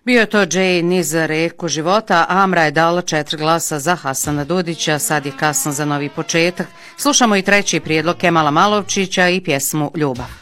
Bio je to Jay niz Reku života, a Amra je dala 4 glasa za Hasana Dudića, sad je kasno za novi početak. Slušamo i treći prijedlog Kemala Malovčića i pjesmu Ljubav.